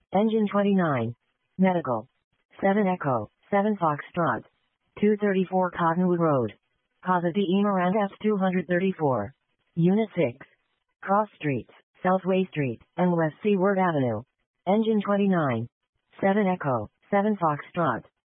Engine 29. Medical. 7 Echo, 7 Foxtrot. 234 Cottonwood Road. Casa de Emerald F234. Unit 6. Cross Streets, Southway Street, and West Seaward Avenue. Engine 29. 7 Echo, 7 Foxtrot.